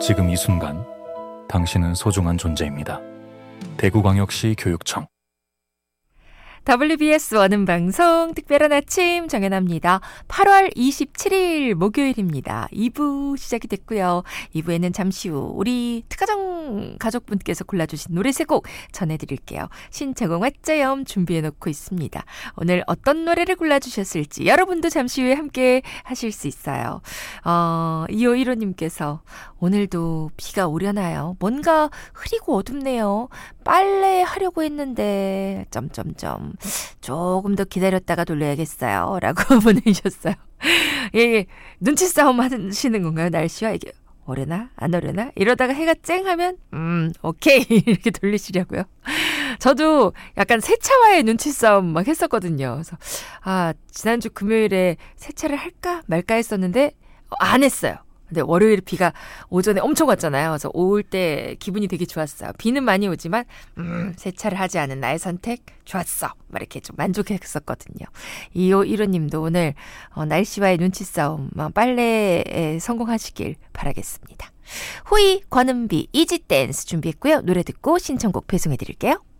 지금 이 순간 당신은 소중한 존재입니다. 대구광역시 교육청. WBS 원음 방송 특별한 아침 정연합니다. 8월 27일 목요일입니다. 2부 시작이 됐고요. 2부에는 잠시 후 우리 특가정 가족분께서 골라주신 노래 3곡 전해드릴게요. 신제공 왓제염 준비해놓고 있습니다. 오늘 어떤 노래를 골라주셨을지 여러분도 잠시 후에 함께 하실 수 있어요. 2515님께서 오늘도 비가 오려나요? 뭔가 흐리고 어둡네요. 빨래 하려고 했는데 조금 더 기다렸다가 돌려야겠어요 라고 보내주셨어요. 예, 눈치 싸움 하시는 건가요? 날씨와 이게 오려나 안 오려나 이러다가 해가 쨍 하면 오케이 이렇게 돌리시려고요. 저도 약간 세차와의 눈치 싸움 막 했었거든요. 그래서 지난주 금요일에 세차를 할까 말까 했었는데 안 했어요. 근데 월요일 비가 오전에 엄청 왔잖아요. 그래서 올 때 기분이 되게 좋았어요. 비는 많이 오지만 세차를 하지 않은 나의 선택 좋았어. 막 이렇게 좀 만족했었거든요. 2515님도 오늘 날씨와의 눈치 싸움 빨래에 성공하시길 바라겠습니다. 호이, 권은비, 이지 댄스 준비했고요. 노래 듣고 신청곡 배송해드릴게요.